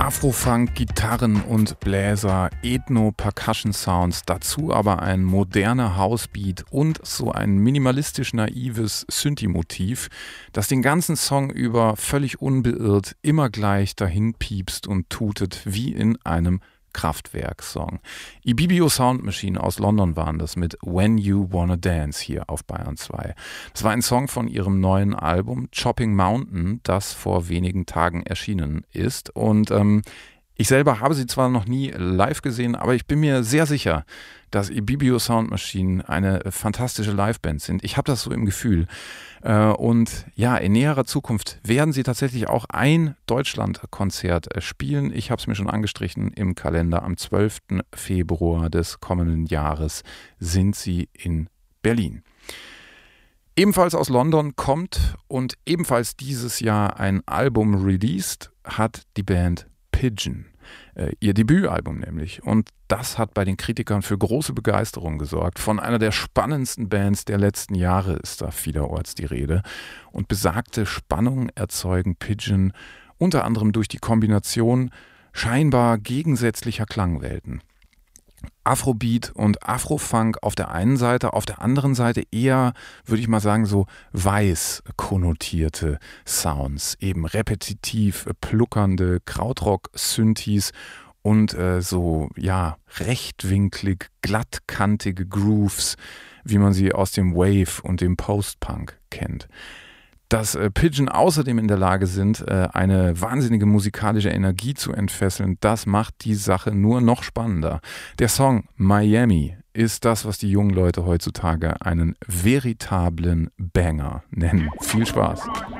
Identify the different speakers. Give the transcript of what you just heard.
Speaker 1: Afrofunk, Gitarren und Bläser, Ethno-Percussion-Sounds, dazu aber ein moderner Housebeat und so ein minimalistisch naives Synthi-Motiv, das den ganzen Song über völlig unbeirrt immer gleich dahin piepst und tutet wie in einem Kraftwerk-Song. Ibibio Sound Machine aus London waren das mit When You Wanna Dance hier auf Bayern 2. Das war ein Song von ihrem neuen Album Chopping Mountain, das vor wenigen Tagen erschienen ist. Und ich selber habe sie zwar noch nie live gesehen, aber ich bin mir sehr sicher, dass Ibibio Sound Machine eine fantastische Liveband sind. Ich habe das so im Gefühl. Und ja, in näherer Zukunft werden sie tatsächlich auch ein Deutschland-Konzert spielen. Ich habe es mir schon angestrichen im Kalender. Am 12. Februar des kommenden Jahres sind sie in Berlin. Ebenfalls aus London kommt und ebenfalls dieses Jahr ein Album released hat die Band Pigeon. Ihr Debütalbum nämlich. Und das hat bei den Kritikern für große Begeisterung gesorgt. Von einer der spannendsten Bands der letzten Jahre ist da vielerorts die Rede. Und besagte Spannung erzeugen Pigeon unter anderem durch die Kombination scheinbar gegensätzlicher Klangwelten. Afrobeat und Afrofunk auf der einen Seite, auf der anderen Seite eher, würde ich mal sagen, so weiß konnotierte Sounds, eben repetitiv pluckernde Krautrock-Synthes und so, ja, rechtwinklig, glattkantige Grooves, wie man sie aus dem Wave und dem Post-Punk kennt. Dass Pigeon außerdem in der Lage sind, eine wahnsinnige musikalische Energie zu entfesseln, das macht die Sache nur noch spannender. Der Song Miami ist das, was die jungen Leute heutzutage einen veritablen Banger nennen. Viel Spaß!